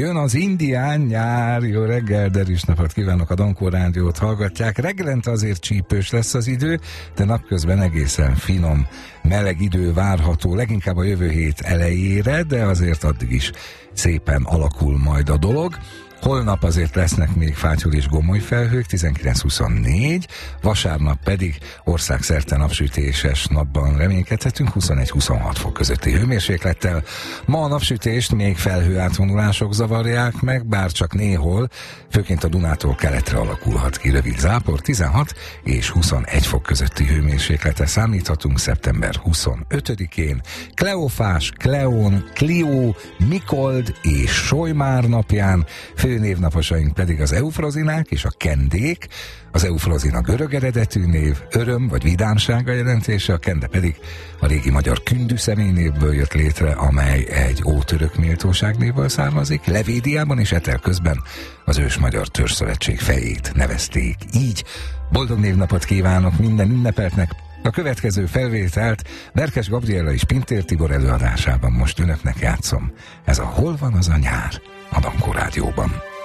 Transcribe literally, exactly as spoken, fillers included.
jön az indián nyár. Jó reggel, derűs napot kívánok, a Dankó Rádiót hallgatják. Reggelente azért csípős lesz az idő, de napközben egészen finom, meleg idő várható, leginkább a jövő hét elejére, de azért addig is szépen alakul majd a dolog. Holnap azért lesznek még fátyol és gomoly felhők, tizenkilenc huszonnégy, vasárnap pedig országszerte napsütéses napban reménykedhetünk, huszonegy huszonhat fok közötti hőmérséklettel. Ma a napsütést még felhő átvonulások zavarják meg, bár csak néhol, főként a Dunától keletre alakulhat ki rövid zápor, tizenhat és huszonegy fok közötti hőmérséklete számíthatunk szeptember huszonötödikén. Kleofás, Kleón, Klió, Mikold és Solymár napján, főnévnaposaink pedig az eufrozinák és a kendék. Az eufrozina görög eredetű név, öröm vagy vidámság a jelentése, a kende pedig a régi magyar kündű személynévből jött létre, amely egy ótörök méltóságnévből származik. Levédiában és etel közben az ős magyar törzszövetség fejét nevezték így. Boldog névnapot kívánok minden ünnepeltnek! A következő felvételt Berkes Gabriella és Pintér Tibor előadásában most önöknek játszom. Ez a Hol van az a nyár? A Dankó Rádióban.